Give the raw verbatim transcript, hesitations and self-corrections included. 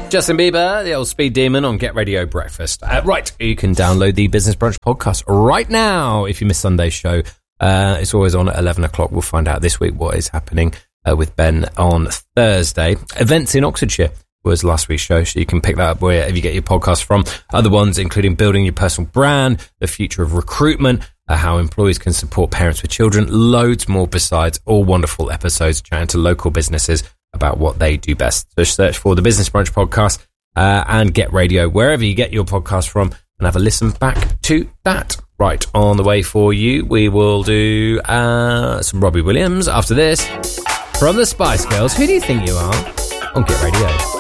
Justin Bieber, the old speed demon on Get Radio Breakfast. Uh, right, you can download the Business Brunch podcast right now if you missed Sunday's show. Uh, it's always on at eleven o'clock. We'll find out this week what is happening uh, with Ben on Thursday. Events in Oxfordshire was last week's show, so you can pick that up wherever you get your podcast from. Other ones, including building your personal brand, the future of recruitment, uh, how employees can support parents with children, loads more besides, all wonderful episodes chatting to local businesses about what they do best. So search for the Business Brunch podcast uh, and Get Radio wherever you get your podcast from and have a listen back to that. Right, on the way for you, we will do uh, some Robbie Williams after this. From the Spice Girls, who do you think you are? On Get Radio.